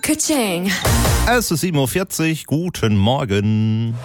Ka-ching. Es ist 7.40 Uhr, guten Morgen.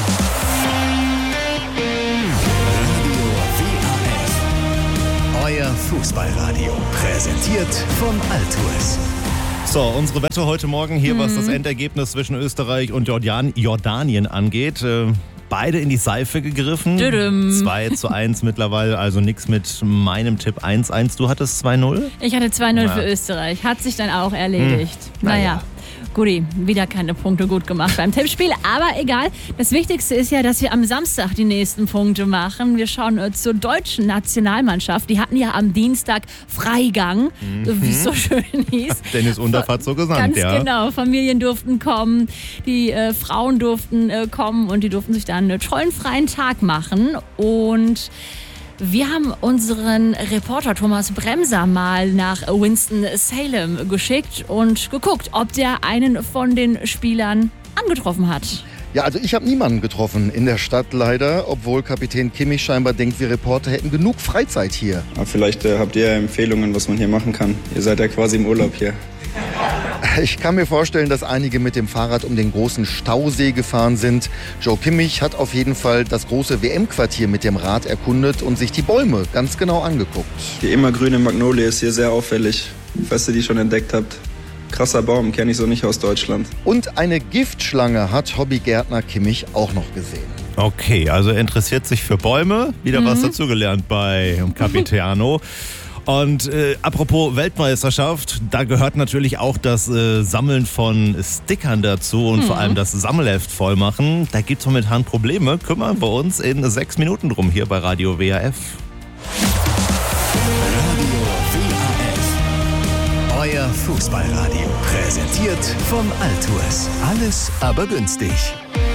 Euer Fußballradio, präsentiert von Altues. So, unsere Wette heute Morgen hier, was das Endergebnis zwischen Österreich und Jordanien angeht. Beide in die Seife gegriffen. 2:1 mittlerweile, also nichts mit meinem Tipp 1:1. Du hattest 2:0? Ich hatte 2:0 für Österreich. Hat sich dann auch erledigt. Naja. Guti, wieder keine Punkte gut gemacht beim Tippspiel, aber egal. Das Wichtigste ist ja, dass wir am Samstag die nächsten Punkte machen. Wir schauen zur deutschen Nationalmannschaft. Die hatten ja am Dienstag Freigang, wie es so schön hieß. Dennis Undaff hat so gesagt, Ganz genau, Familien durften kommen, die Frauen durften kommen und die durften sich dann einen tollen freien Tag machen. Und wir haben unseren Reporter Thomas Bremser mal nach Winston-Salem geschickt und geguckt, ob der einen von den Spielern angetroffen hat. Ja, also ich habe niemanden getroffen in der Stadt leider, obwohl Kapitän Kimmich scheinbar denkt, wir Reporter hätten genug Freizeit hier. Aber vielleicht habt ihr ja Empfehlungen, was man hier machen kann. Ihr seid ja quasi im Urlaub hier. Ich kann mir vorstellen, dass einige mit dem Fahrrad um den großen Stausee gefahren sind. Joe Kimmich hat auf jeden Fall das große WM-Quartier mit dem Rad erkundet und sich die Bäume ganz genau angeguckt. Die immergrüne Magnolie ist hier sehr auffällig, falls ihr die schon entdeckt habt. Krasser Baum, kenne ich so nicht aus Deutschland. Und eine Giftschlange hat Hobbygärtner Kimmich auch noch gesehen. Okay, also er interessiert sich für Bäume. Wieder was dazugelernt bei Capitano. Und apropos Weltmeisterschaft, da gehört natürlich auch das Sammeln von Stickern dazu und vor allem das Sammelheft vollmachen. Da gibt es momentan Probleme. Kümmern wir uns in 6 Minuten drum hier bei Radio WAF. Radio WAF. Euer Fußballradio, präsentiert von Altues. Alles aber günstig.